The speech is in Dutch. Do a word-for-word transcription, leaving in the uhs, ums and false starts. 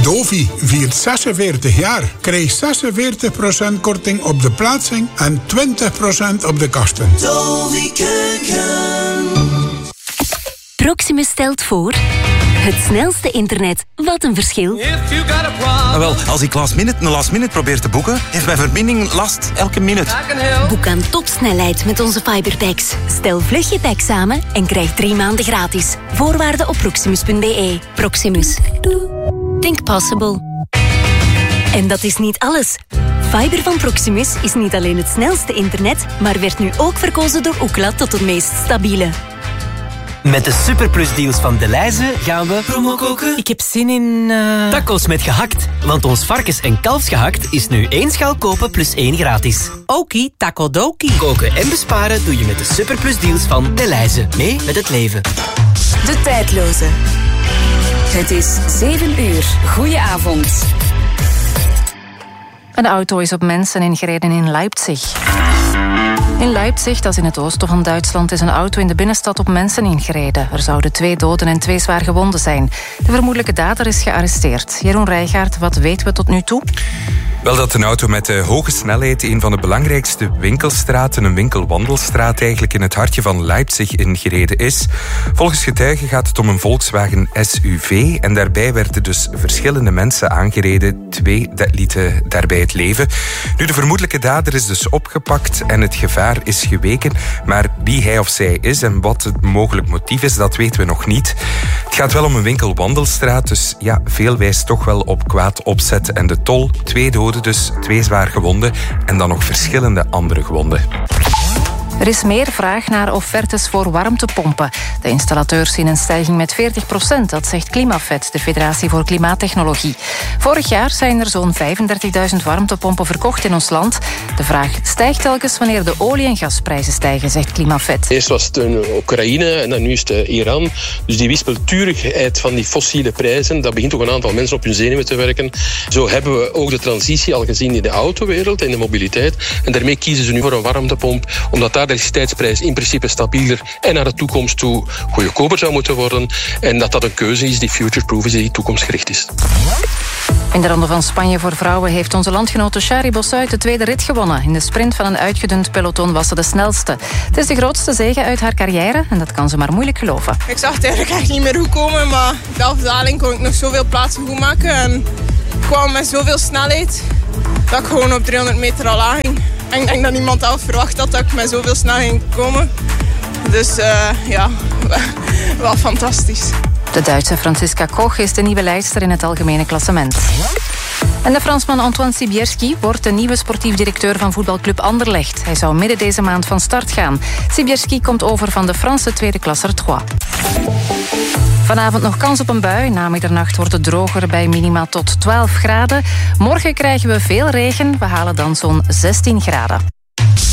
Dovi viert zesenveertig jaar. Krijg zesenveertig procent korting op de plaatsing en twintig procent op de kosten. Dovi Keuken. Proximus stelt voor... Het snelste internet. Wat een verschil. Ah, wel, als ik last minute een last minute probeer te boeken, heeft mijn verbinding last elke minuut. Boek aan topsnelheid met onze fiberpacks. Stel vlug je pack samen en krijg drie maanden gratis. Voorwaarden op proximus punt b e. Proximus. Think possible. En dat is niet alles. Fiber van Proximus is niet alleen het snelste internet, maar werd nu ook verkozen door Ookla tot het meest stabiele. Met de superplusdeals van Delhaize gaan we promo koken. Ik heb zin in... Uh... tacos met gehakt. Want ons varkens- en kalfsgehakt is nu één schaal kopen plus één gratis. Okie taco dokie. Koken en besparen doe je met de superplusdeals van Delhaize. Mee met het leven. De tijdloze. Het is zeven uur. Goedenavond. Een auto is op mensen ingereden in Leipzig. In Leipzig, dat is in het oosten van Duitsland, is een auto in de binnenstad op mensen ingereden. Er zouden twee doden en twee zwaar gewonden zijn. De vermoedelijke dader is gearresteerd. Jeroen Rijgaard, wat weten we tot nu toe? Wel dat een auto met uh, hoge snelheid een van de belangrijkste winkelstraten, een winkelwandelstraat eigenlijk in het hartje van Leipzig ingereden is. Volgens getuigen gaat het om een Volkswagen S U V en daarbij werden dus verschillende mensen aangereden. Twee lieten daarbij het leven. Nu, de vermoedelijke dader is dus opgepakt en het gevaar is geweken, maar wie hij of zij is en wat het mogelijk motief is, dat weten we nog niet. Het gaat wel om een winkelwandelstraat, dus ja, veel wijst toch wel op kwaad opzet en de tol. Twee doden dus, twee zwaar gewonden en dan nog verschillende andere gewonden. Er is meer vraag naar offertes voor warmtepompen. De installateurs zien een stijging met veertig procent, dat zegt Klimafet, de Federatie voor Klimaattechnologie. Vorig jaar zijn er zo'n vijfendertigduizend warmtepompen verkocht in ons land. De vraag stijgt telkens wanneer de olie- en gasprijzen stijgen, zegt Klimafet. Eerst was het Oekraïne en dan nu is het Iran. Dus die wispelturigheid van die fossiele prijzen, dat begint ook een aantal mensen op hun zenuwen te werken. Zo hebben we ook de transitie al gezien in de autowereld en de mobiliteit. En daarmee kiezen ze nu voor een warmtepomp, omdat daar de elektriciteitsprijs in principe stabieler en naar de toekomst toe goedkoper zou moeten worden. En dat dat een keuze is die future-proof is, die toekomstgericht is. In de Ronde van Spanje voor vrouwen heeft onze landgenote Shari Bossuit de tweede rit gewonnen. In de sprint van een uitgedund peloton was ze de snelste. Het is de grootste zege uit haar carrière en dat kan ze maar moeilijk geloven. Ik zag het eigenlijk echt niet meer goed komen, maar de afdaling kon ik nog zoveel plaatsen goed maken. En ik kwam met zoveel snelheid dat ik gewoon op driehonderd meter al aanging. En ik denk dat niemand had verwacht had dat ik met zoveel snel ging komen. Dus uh, ja, wel fantastisch. De Duitse Franziska Koch is de nieuwe leidster in het algemene klassement. En de Fransman Antoine Sibierski wordt de nieuwe sportief directeur van voetbalclub Anderlecht. Hij zou midden deze maand van start gaan. Sibierski komt over van de Franse tweede klasser Troyes. Vanavond nog kans op een bui. Na middernacht wordt het droger bij minima tot twaalf graden. Morgen krijgen we veel regen. We halen dan zo'n zestien graden.